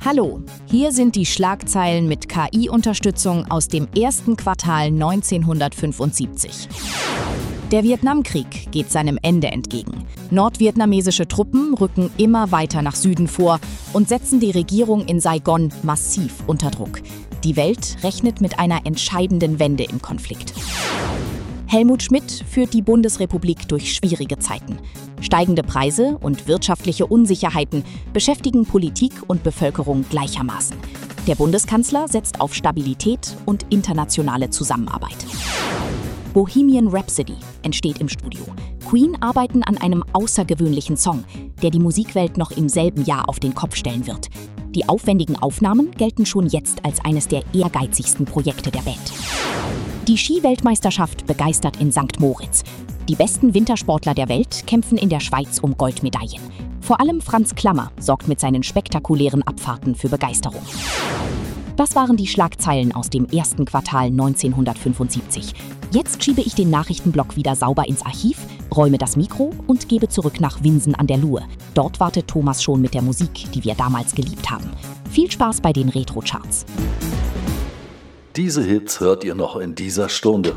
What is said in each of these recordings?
Hallo, hier sind die Schlagzeilen mit KI-Unterstützung aus dem ersten Quartal 1975. Der Vietnamkrieg geht seinem Ende entgegen. Nordvietnamesische Truppen rücken immer weiter nach Süden vor und setzen die Regierung in Saigon massiv unter Druck. Die Welt rechnet mit einer entscheidenden Wende im Konflikt. Helmut Schmidt führt die Bundesrepublik durch schwierige Zeiten. Steigende Preise und wirtschaftliche Unsicherheiten beschäftigen Politik und Bevölkerung gleichermaßen. Der Bundeskanzler setzt auf Stabilität und internationale Zusammenarbeit. Bohemian Rhapsody entsteht im Studio. Queen arbeiten an einem außergewöhnlichen Song, der die Musikwelt noch im selben Jahr auf den Kopf stellen wird. Die aufwendigen Aufnahmen gelten schon jetzt als eines der ehrgeizigsten Projekte der Band. Die Ski-Weltmeisterschaft begeistert in St. Moritz. Die besten Wintersportler der Welt kämpfen in der Schweiz um Goldmedaillen. Vor allem Franz Klammer sorgt mit seinen spektakulären Abfahrten für Begeisterung. Das waren die Schlagzeilen aus dem ersten Quartal 1975. Jetzt schiebe ich den Nachrichtenblock wieder sauber ins Archiv, räume das Mikro und gebe zurück nach Winsen an der Luhe. Dort wartet Thomas schon mit der Musik, die wir damals geliebt haben. Viel Spaß bei den Retro-Charts. Diese Hits hört ihr noch in dieser Stunde.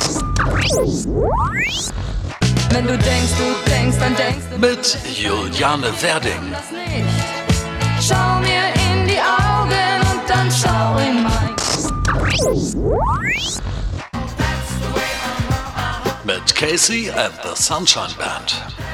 Wenn du denkst, dann denkst du Mit Juliane Werding. das nicht. Schau mir in die Augen und dann schau in mein. Mit Casey and the Sunshine Band.